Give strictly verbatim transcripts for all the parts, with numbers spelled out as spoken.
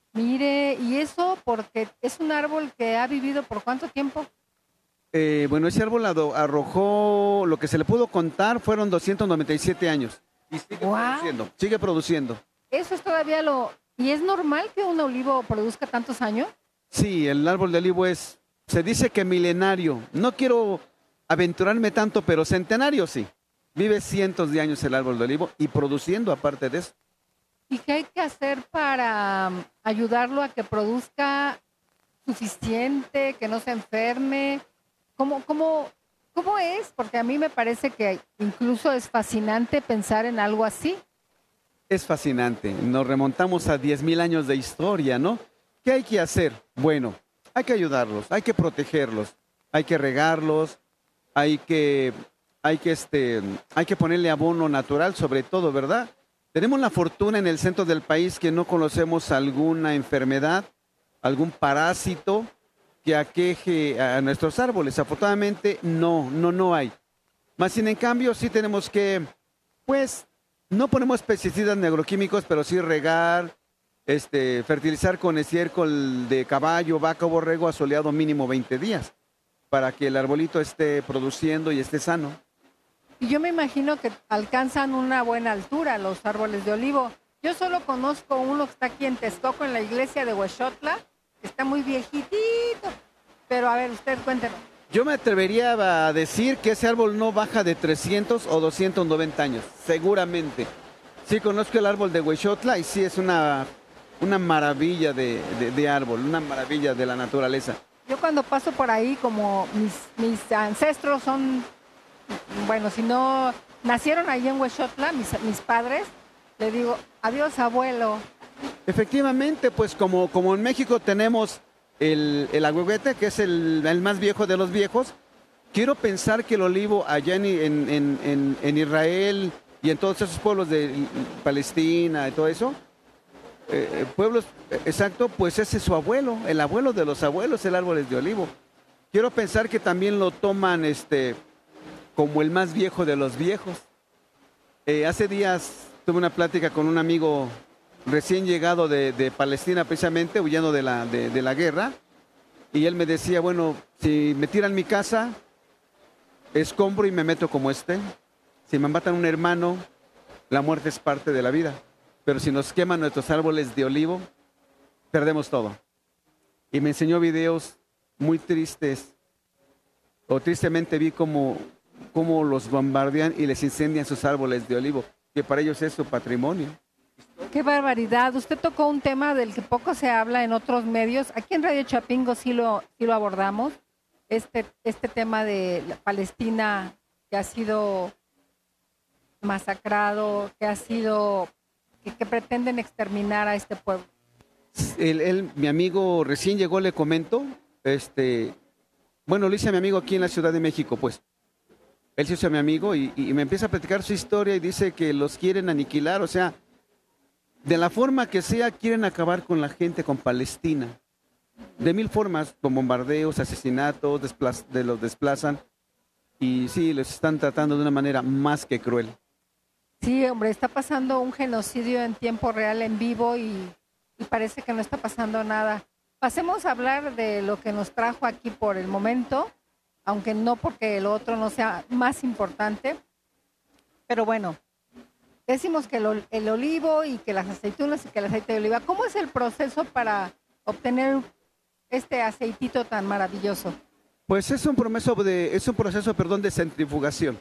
Mire, y eso porque es un árbol que ha vivido por cuánto tiempo. Eh, bueno, ese árbol ado- arrojó, lo que se le pudo contar fueron doscientos noventa y siete años. Y sigue Wow, produciendo, sigue produciendo. eso es todavía lo. ¿Y es normal que un olivo produzca tantos años? Sí, el árbol de olivo es, se dice que milenario. No quiero aventurarme tanto, pero centenario sí. Vive cientos de años el árbol de olivo y produciendo aparte de eso. ¿Y qué hay que hacer para mm, ayudarlo a que produzca suficiente, que no se enferme? ¿Cómo, cómo, cómo es? Porque a mí me parece que incluso es fascinante pensar en algo así. Es fascinante. Nos remontamos a diez mil años de historia, ¿no? ¿Qué hay que hacer? Bueno, hay que ayudarlos, hay que protegerlos, hay que regarlos, hay que, hay que, este, hay que ponerle abono natural sobre todo, ¿verdad? Tenemos la fortuna en el centro del país que no conocemos alguna enfermedad, algún parásito que aqueje a nuestros árboles. Afortunadamente, no, no, no hay. Más sin en cambio, sí tenemos que, pues, no ponemos pesticidas ni agroquímicos, pero sí regar, este, fertilizar con estiércol de caballo, vaca o borrego asoleado mínimo veinte días para que el arbolito esté produciendo y esté sano. Y yo me imagino que alcanzan una buena altura los árboles de olivo. Yo solo conozco uno que está aquí en Texcoco, en la iglesia de Huexotla, que está muy viejitito. Pero a ver, usted cuéntenos. Yo me atrevería a decir que ese árbol no baja de trescientos o doscientos noventa años, seguramente. Sí, conozco el árbol de Huexotla y sí es una, una maravilla de, de- de árbol, una maravilla de la naturaleza. Yo cuando paso por ahí, como mis, mis ancestros son, bueno, si no nacieron ahí en Huexotla, mis, mis padres, le digo, adiós abuelo. Efectivamente, pues como, como en México tenemos el, el ahuehuete, que es el, el más viejo de los viejos, quiero pensar que el olivo allá en, en- en- en- en Israel y en todos esos pueblos de Palestina y todo eso, eh, eh, pueblos, eh, exacto, pues ese es su abuelo, el abuelo de los abuelos, el árbol es de olivo. Quiero pensar que también lo toman este, como el más viejo de los viejos. Eh, hace días tuve una plática con un amigo recién llegado de, de Palestina, precisamente huyendo de la, de, de la guerra, y él me decía, bueno, si me tiran mi casa, escombro y me meto como este. Si me matan un hermano, la muerte es parte de la vida. Pero si nos queman nuestros árboles de olivo, perdemos todo. Y me enseñó videos muy tristes, o tristemente vi cómo, cómo los bombardean y les incendian sus árboles de olivo, que para ellos es su patrimonio. Qué barbaridad. Usted tocó un tema del que poco se habla en otros medios. Aquí en Radio Chapingo sí lo, sí lo abordamos. Este, este tema de la Palestina que ha sido masacrado, que ha sido, que, que pretenden exterminar a este pueblo. Él, él, mi amigo recién llegó, le comento, este, bueno, lo hice a mi amigo aquí en la Ciudad de México, pues. Él se hizo a mi amigo y, y me empieza a platicar su historia y dice que los quieren aniquilar, o sea, de la forma que sea, quieren acabar con la gente, con Palestina. De mil formas, con bombardeos, asesinatos, desplaz- de los desplazan. Y sí, los están tratando de una manera más que cruel. Sí, hombre, está pasando un genocidio en tiempo real, en vivo, y, y parece que no está pasando nada. Pasemos a hablar de lo que nos trajo aquí por el momento, aunque no porque el otro no sea más importante. Pero bueno, decimos que el, ol- el olivo y que las aceitunas y que el aceite de oliva. ¿Cómo es el proceso para obtener este aceitito tan maravilloso? Pues es un proceso de, es un proceso, perdón, de centrifugación.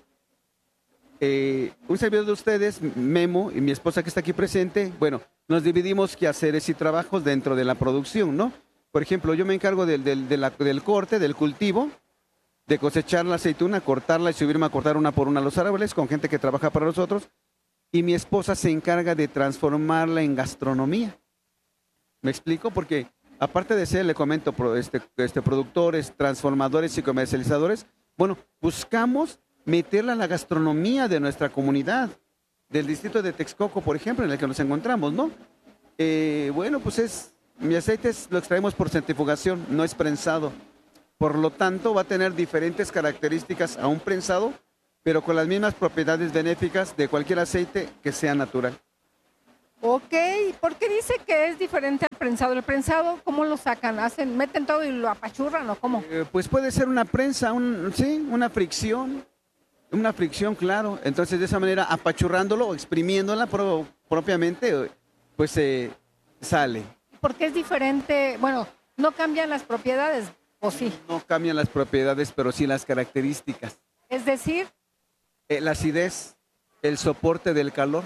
Eh, un servidor de ustedes, Memo, y mi esposa que está aquí presente, bueno, nos dividimos quehaceres y trabajos dentro de la producción, ¿no? Por ejemplo, yo me encargo del, del, de la- del corte, del cultivo, de cosechar la aceituna, cortarla y subirme a cortar una por una los árboles con gente que trabaja para nosotros, y mi esposa se encarga de transformarla en gastronomía. ¿Me explico? Porque aparte de ser, le comento, pro- este, este, productores, transformadores y comercializadores, bueno, buscamos meterla a la gastronomía de nuestra comunidad, del distrito de Texcoco, por ejemplo, en el que nos encontramos, ¿no? Eh, bueno, pues es, mi aceite es- lo extraemos por centrifugación, no es prensado. Por lo tanto, va a tener diferentes características a un prensado, pero con las mismas propiedades benéficas de cualquier aceite que sea natural. Ok, ¿por qué dice que es diferente al prensado? ¿El prensado cómo lo sacan? ¿Hacen, meten todo y lo apachurran o cómo? Eh, pues puede ser una prensa, un, sí, una fricción, una fricción, claro. Entonces de esa manera, apachurrándolo o exprimiéndola pro- propiamente, pues se sale. ¿Por qué es diferente? Bueno, ¿no cambian las propiedades o sí? No cambian las propiedades, pero sí las características. Es decir, Eh, la acidez, el soporte del calor.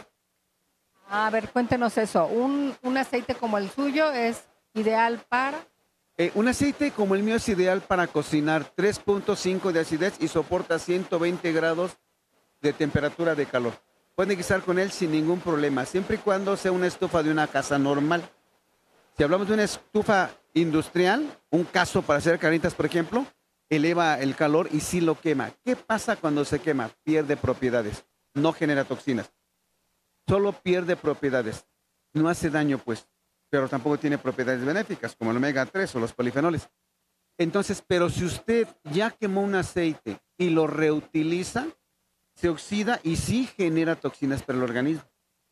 a ver, cuéntenos eso. Un, un aceite como el suyo es ideal para... Eh, un aceite como el mío es ideal para cocinar, tres punto cinco de acidez y soporta ciento veinte grados de temperatura de calor. Pueden guisar con él sin ningún problema, siempre y cuando sea una estufa de una casa normal. Si hablamos de una estufa industrial, un caso para hacer carnitas, por ejemplo, eleva el calor y sí lo quema. ¿Qué pasa cuando se quema? Pierde propiedades, no genera toxinas. Solo pierde propiedades. No hace daño, pues, pero tampoco tiene propiedades benéficas, como el omega tres o los polifenoles. Entonces, pero si usted ya quemó un aceite y lo reutiliza, se oxida y sí genera toxinas para el organismo.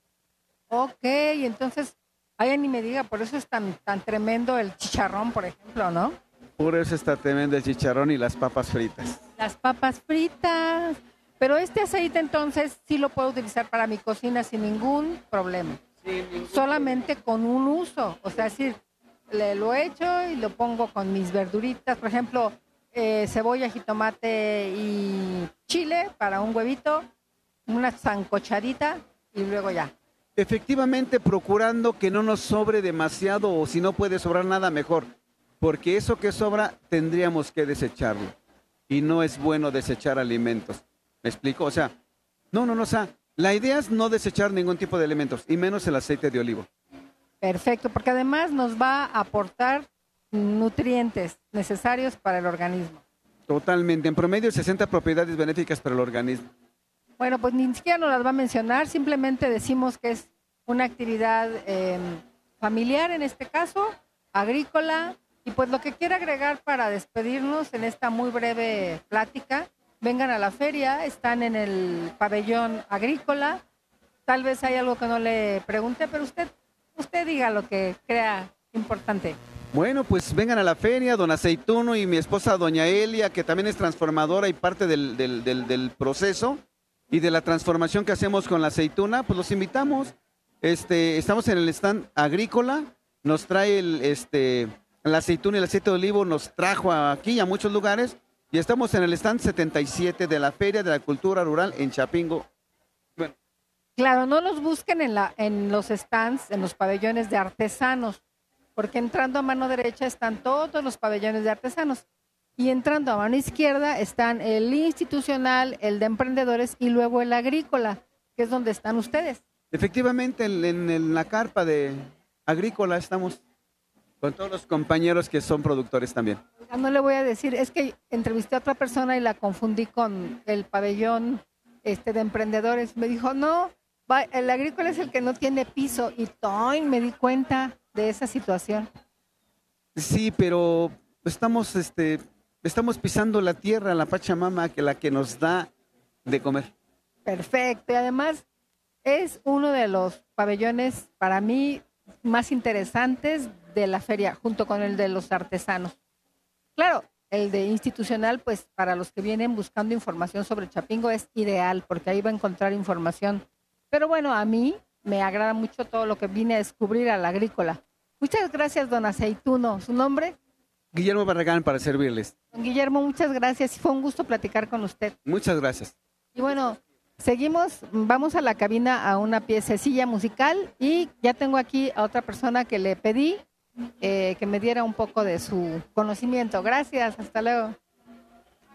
Ok, entonces, ay, ni me diga, por eso es tan, tan tremendo el chicharrón, por ejemplo, ¿no? Por eso está tremendo el chicharrón y las papas fritas. Las papas fritas. Pero este aceite entonces sí lo puedo utilizar para mi cocina sin ningún problema. Solamente con un uso. O sea, es decir, le lo echo y lo pongo con mis verduritas. Por ejemplo, eh, cebolla, jitomate y chile para un huevito, una sancochadita y luego ya. Efectivamente, procurando que no nos sobre demasiado o si no puede sobrar nada, mejor. Porque eso que sobra tendríamos que desecharlo. Y no es bueno desechar alimentos. ¿Me explico? O sea, no, no, no, o sea, la idea es no desechar ningún tipo de elementos, y menos el aceite de olivo. Perfecto, porque además nos va a aportar nutrientes necesarios para el organismo. Totalmente, en promedio sesenta propiedades benéficas para el organismo. Bueno, pues ni siquiera nos las va a mencionar, simplemente decimos que es una actividad eh, familiar en este caso, agrícola, y pues lo que quiera agregar para despedirnos en esta muy breve plática. Vengan a la feria, están en el pabellón agrícola. Tal vez hay algo que no le pregunte, pero usted, usted diga lo que crea importante. Bueno, pues vengan a la feria, don Aceituno y mi esposa doña Elia, que también es transformadora y parte del, del, del, del proceso y de la transformación que hacemos con la aceituna, pues los invitamos. Este, estamos en el stand agrícola, nos trae el, este, la aceituna y el aceite de olivo, nos trajo aquí a muchos lugares. Y estamos en el stand setenta y siete de la Feria de la Cultura Rural en Chapingo. Bueno. Claro, no los busquen en, la, en los stands, en los pabellones de artesanos, porque entrando a mano derecha están todos los pabellones de artesanos y entrando a mano izquierda están el institucional, el de emprendedores y luego el agrícola, que es donde están ustedes. Efectivamente, en, en, en la carpa de agrícola estamos con todos los compañeros que son productores también. No le voy a decir, es que entrevisté a otra persona y la confundí con el pabellón este, de emprendedores. Me dijo, no, va, el agrícola es el que no tiene piso. Y ¡toin! Me di cuenta de esa situación. Sí, pero estamos, este, estamos pisando la tierra, la Pachamama, que la que nos da de comer. Perfecto. Y además es uno de los pabellones para mí más interesantes de la feria, junto con el de los artesanos. Claro, el de institucional, pues para los que vienen buscando información sobre Chapingo es ideal, porque ahí va a encontrar información. Pero bueno, a mí me agrada mucho todo lo que vine a descubrir al agrícola. Muchas gracias, don Aceituno. ¿Su nombre? Guillermo Barragán, para servirles. Don Guillermo, muchas gracias. Fue un gusto platicar con usted. Muchas gracias. Y bueno, seguimos, vamos a la cabina a una piececilla musical y ya tengo aquí a otra persona que le pedí eh, que me diera un poco de su conocimiento. Gracias, hasta luego.